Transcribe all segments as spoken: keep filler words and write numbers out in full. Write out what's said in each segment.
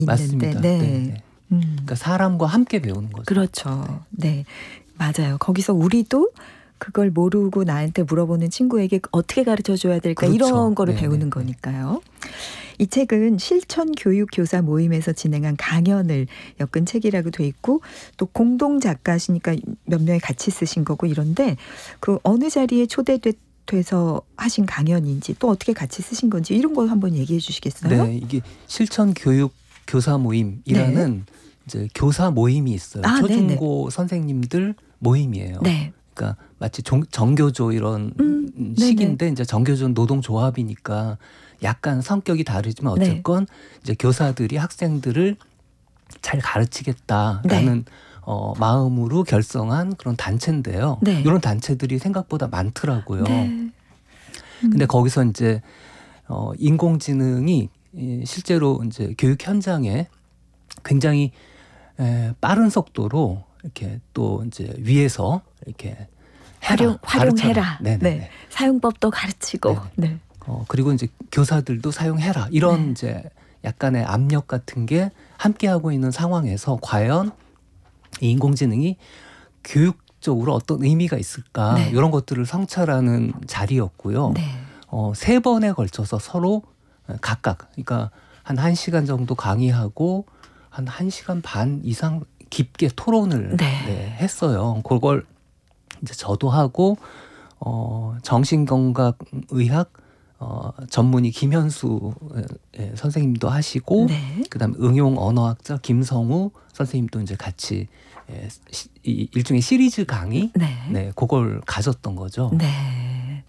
있는데, 맞습니다. 네. 네. 음. 그러니까 사람과 함께 배우는 거죠. 그렇죠. 네. 네. 맞아요. 거기서 우리도 그걸 모르고 나한테 물어보는 친구에게 어떻게 가르쳐줘야 될까 그렇죠. 이런 거를 네네. 배우는 거니까요. 이 책은 실천교육교사 모임에서 진행한 강연을 엮은 책이라고 돼 있고 또 공동 작가시니까 몇 명이 같이 쓰신 거고 이런데 그 어느 자리에 초대돼서 하신 강연인지 또 어떻게 같이 쓰신 건지 이런 거 한번 얘기해 주시겠어요? 네, 이게 실천교육교사 모임이라는 네. 이제 교사 모임이 있어요. 아, 초중고 네네. 선생님들 모임이에요. 네. 그러니까 마치 정, 정교조 이런 음, 식인데 이제 정교조는 노동조합이니까 약간 성격이 다르지만 어쨌건 네. 이제 교사들이 학생들을 잘 가르치겠다라는 네. 어, 마음으로 결성한 그런 단체인데요. 네. 이런 단체들이 생각보다 많더라고요. 네. 음. 근데 거기서 이제 어, 인공지능이 실제로 이제 교육 현장에 굉장히 에, 빠른 속도로 이렇게 또 이제 위에서 이렇게 해라, 활용 활용해라. 네. 사용법도 가르치고. 네. 네. 어, 그리고 이제 교사들도 사용해라. 이런 네. 이제 약간의 압력 같은 게 함께 하고 있는 상황에서 과연 이 인공지능이 교육적으로 어떤 의미가 있을까? 네. 이런 것들을 성찰하는 자리였고요. 네. 어, 세 번에 걸쳐서 서로 각각 그러니까 한 한 시간 정도 강의하고 한 한 시간 반 이상 깊게 토론을 네. 네, 했어요. 그걸 이제 저도 하고 어, 정신건강의학 어, 전문의 김현수 예, 선생님도 하시고 네. 그다음 응용 언어학자 김성우 선생님도 이제 같이 예, 시, 이, 일종의 시리즈 강의 네. 네, 그걸 가졌던 거죠. 네.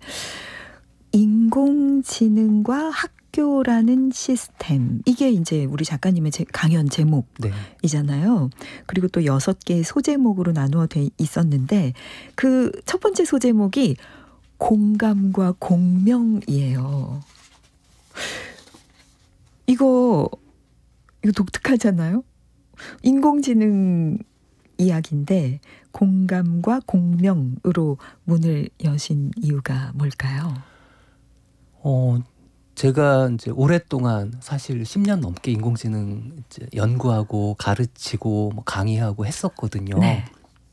인공지능과 학교라는 시스템 이게 이제 우리 작가님의 제, 강연 제목이잖아요. 네. 그리고 또 여섯 개의 소제목으로 나누어 돼 있었는데 그 첫 번째 소제목이 공감과 공명이에요. 이거 이거 독특하잖아요. 인공지능 이야기인데 공감과 공명으로 문을 여신 이유가 뭘까요? 어, 제가 이제 오랫동안 사실 십 년 넘게 인공지능 이제 연구하고 가르치고 뭐 강의하고 했었거든요. 네.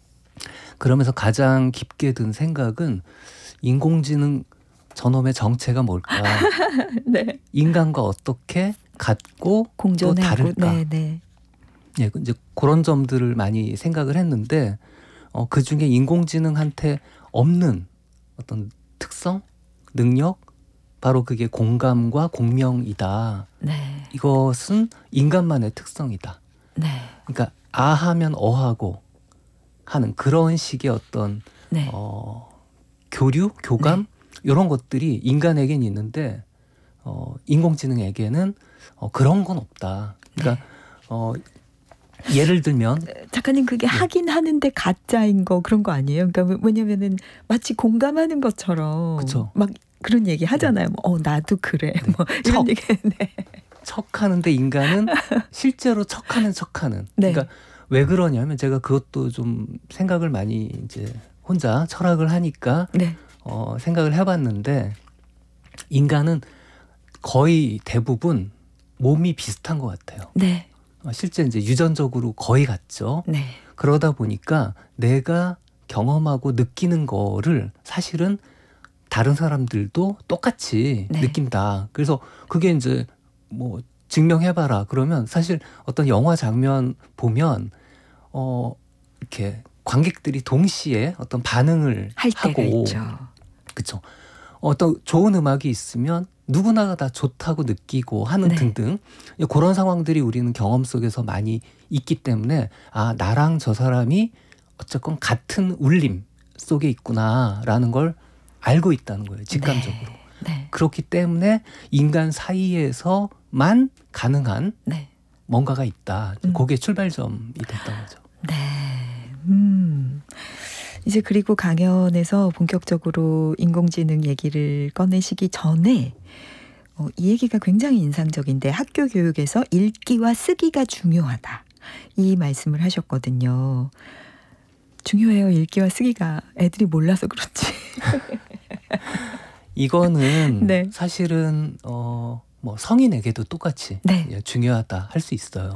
그러면서 가장 깊게 든 생각은 인공지능 저놈의 정체가 뭘까? 네. 인간과 어떻게 같고 또 다를까? 네, 네. 예, 이제 그런 점들을 많이 생각을 했는데 어, 그 중에 인공지능한테 없는 어떤 특성, 능력, 바로 그게 공감과 공명이다. 네. 이것은 인간만의 특성이다. 네. 그러니까 아하면 어하고 하는 그런 식의 어떤 네. 어, 교류, 교감 네. 이런 것들이 인간에겐 있는데 어, 인공지능에게는 어, 그런 건 없다. 그러니까 네. 어, 예를 들면 작가님 그게 네. 하긴 하는데 가짜인 거 그런 거 아니에요? 그러니까 뭐냐면은 마치 공감하는 것처럼 그쵸. 막 그런 얘기 하잖아요. 네. 뭐, 어 나도 그래. 네. 뭐 이런 척. 얘기. 네. 척하는데 인간은 실제로 척하는 척하는. 네. 그러니까 왜 그러냐면 제가 그것도 좀 생각을 많이 이제 혼자 철학을 하니까 네. 어, 생각을 해봤는데 인간은 거의 대부분 몸이 비슷한 것 같아요. 네. 어, 실제 이제 유전적으로 거의 같죠. 네. 그러다 보니까 내가 경험하고 느끼는 거를 사실은 다른 사람들도 똑같이 네. 느낀다. 그래서 그게 이제 뭐 증명해봐라. 그러면 사실 어떤 영화 장면 보면 어 이렇게 관객들이 동시에 어떤 반응을 할 하고 때가 있죠. 그렇죠. 어떤 좋은 음악이 있으면 누구나가 다 좋다고 느끼고 하는 네. 등등 그런 상황들이 우리는 경험 속에서 많이 있기 때문에 아 나랑 저 사람이 어쨌건 같은 울림 속에 있구나라는 걸 알고 있다는 거예요. 직감적으로. 네. 네. 그렇기 때문에 인간 사이에서만 가능한 네. 뭔가가 있다. 음. 그게 출발점이 됐던 거죠. 네. 음. 이제 그리고 강연에서 본격적으로 인공지능 얘기를 꺼내시기 전에 어, 이 얘기가 굉장히 인상적인데 학교 교육에서 읽기와 쓰기가 중요하다. 이 말씀을 하셨거든요. 중요해요. 읽기와 쓰기가. 애들이 몰라서 그렇지. 이거는 네. 사실은 어, 뭐 성인에게도 똑같이 네. 중요하다 할 수 있어요.